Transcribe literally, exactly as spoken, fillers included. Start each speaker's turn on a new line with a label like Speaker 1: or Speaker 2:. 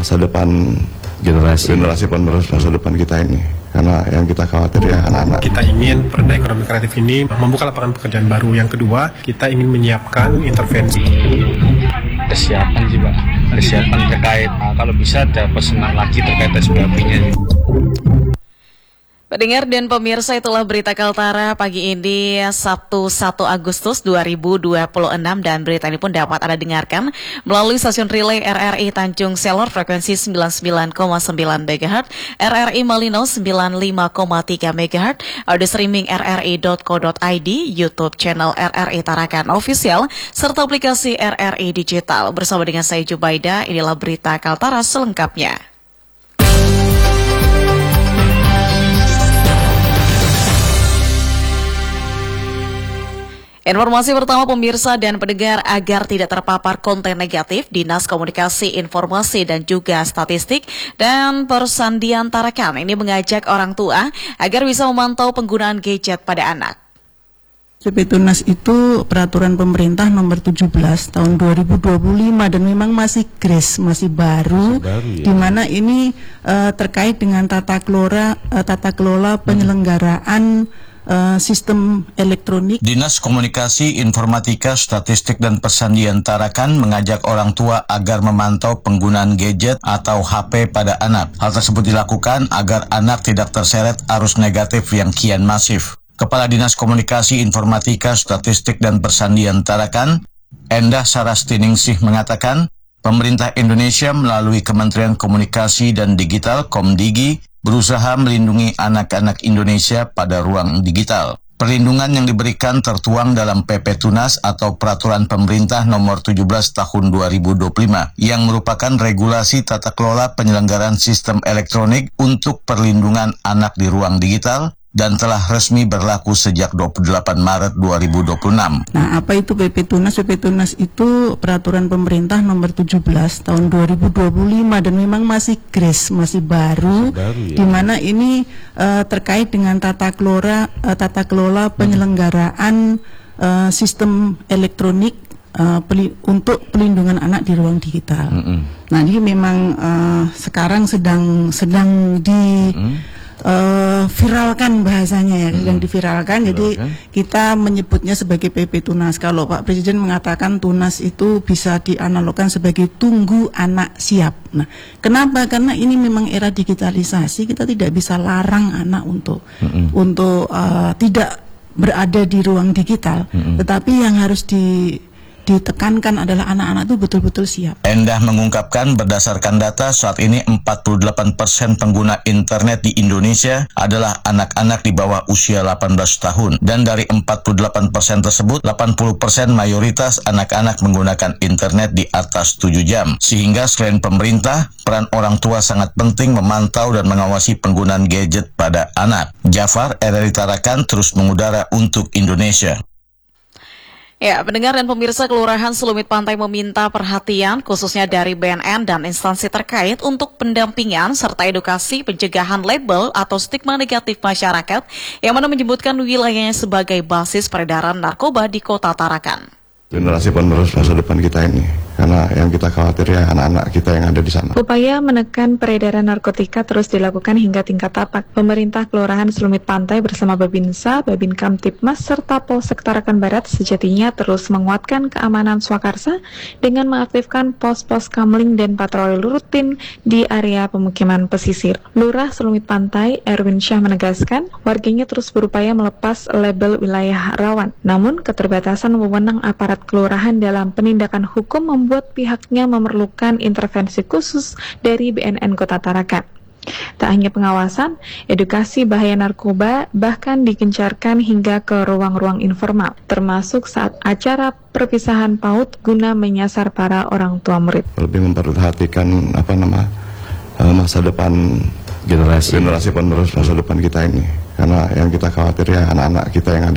Speaker 1: masa depan
Speaker 2: generasi
Speaker 1: generasi penerus masa depan kita ini, karena yang kita khawatir ya anak-anak.
Speaker 3: Kita ingin Perda Ekonomi Kreatif ini membuka lapangan pekerjaan baru. Yang kedua, kita ingin menyiapkan intervensi.
Speaker 4: Kesiapan sih Pak, kesiapan terkait nah, kalau bisa ada pesanan lagi terkait S B B-nya.
Speaker 5: Pendengar dan pemirsa, itulah berita Kaltara pagi ini Sabtu satu Agustus dua ribu dua puluh enam, dan berita ini pun dapat Anda dengarkan melalui stasiun relay R R I Tanjung Selor frekuensi sembilan puluh sembilan koma sembilan megahertz, R R I Malino sembilan puluh lima koma tiga megahertz, audio streaming r r i dot co dot i d, YouTube channel R R I Tarakan Official, serta aplikasi R R I Digital. Bersama dengan saya Jubaida, inilah berita Kaltara selengkapnya. Informasi pertama pemirsa dan pendengar, agar tidak terpapar konten negatif, Dinas Komunikasi Informasi dan juga Statistik dan Persandian Tarakan ini mengajak orang tua agar bisa memantau penggunaan gadget pada anak.
Speaker 6: Pepetunas itu peraturan pemerintah nomor tujuh belas tahun dua ribu dua puluh lima dan memang masih grace, masih baru, baru ya. Di mana ini uh, terkait dengan tata kelola uh, tata kelola penyelenggaraan Uh, sistem elektronik.
Speaker 7: Dinas Komunikasi, Informatika, Statistik dan Persandian Tarakan mengajak orang tua agar memantau penggunaan gadget atau H P pada anak. Hal tersebut dilakukan agar anak tidak terseret arus negatif yang kian masif. Kepala Dinas Komunikasi, Informatika, Statistik dan Persandian Tarakan, Endah Sarastiningsih mengatakan, pemerintah Indonesia melalui Kementerian Komunikasi dan Digital Komdigi berusaha melindungi anak-anak Indonesia pada ruang digital. Perlindungan yang diberikan tertuang dalam P P Tunas atau Peraturan Pemerintah Nomor tujuh belas Tahun dua ribu dua puluh lima yang merupakan regulasi tata kelola penyelenggaraan sistem elektronik untuk perlindungan anak di ruang digital dan telah resmi berlaku sejak dua puluh delapan Maret dua ribu dua puluh enam.
Speaker 6: Nah, apa itu P P Tunas? P P Tunas itu peraturan pemerintah nomor tujuh belas tahun dua ribu dua puluh lima dan memang masih grace, masih baru, baru ya. Di mana ini uh, terkait dengan tata kelola uh, tata kelola penyelenggaraan uh, sistem elektronik uh, peli untuk pelindungan anak di ruang digital. Mm -hmm. Nah, ini memang uh, sekarang sedang sedang di mm -hmm. Uh, viralkan bahasanya ya, sedang hmm. diviralkan. Jadi kita menyebutnya sebagai P P Tunas. Kalau Pak Presiden mengatakan Tunas itu bisa dianalogkan sebagai tunggu anak siap. Nah, kenapa? Karena ini memang era digitalisasi. Kita tidak bisa larang anak untuk hmm. untuk uh, tidak berada di ruang digital. Hmm. Tetapi yang harus di ditekankan adalah anak-anak itu betul-betul siap.
Speaker 7: Endah mengungkapkan berdasarkan data saat ini empat puluh delapan persen pengguna internet di Indonesia adalah anak-anak di bawah usia delapan belas tahun. Dan dari empat puluh delapan persen tersebut, delapan puluh persen mayoritas anak-anak menggunakan internet di atas tujuh jam. Sehingga selain pemerintah, peran orang tua sangat penting memantau dan mengawasi penggunaan gadget pada anak. Jafar, R R I Tarakan terus mengudara untuk Indonesia.
Speaker 5: Ya, pendengar dan pemirsa, Kelurahan Selumit Pantai meminta perhatian khususnya dari B N N dan instansi terkait untuk pendampingan serta edukasi pencegahan label atau stigma negatif masyarakat yang mana menyebutkan wilayahnya sebagai basis peredaran narkoba di Kota Tarakan.
Speaker 1: Generasi penerus masa depan kita ini, karena yang kita khawatir ya anak-anak kita yang ada di sana.
Speaker 8: Upaya menekan peredaran narkotika terus dilakukan hingga tingkat tapak. Pemerintah Kelurahan Selumit Pantai bersama Babinsa, Babin Kamtipmas, serta Polsek Tarakan Barat sejatinya terus menguatkan keamanan swakarsa dengan mengaktifkan pos-pos kamling dan patroli rutin di area pemukiman pesisir. Lurah Selumit Pantai, Erwin Syah menegaskan, warganya terus berupaya melepas label wilayah rawan. Namun, keterbatasan wewenang aparat kelurahan dalam penindakan hukum membuat pihaknya memerlukan intervensi khusus dari B N N Kota Tarakan. Tak hanya pengawasan, edukasi bahaya narkoba bahkan digencarkan hingga ke ruang-ruang informal, termasuk saat acara perpisahan PAUD guna menyasar para orang tua murid.
Speaker 1: Lebih memperhatikan apa nama masa depan
Speaker 2: generasi
Speaker 1: generasi penerus masa depan kita ini, karena yang kita khawatir ya anak-anak kita yang ada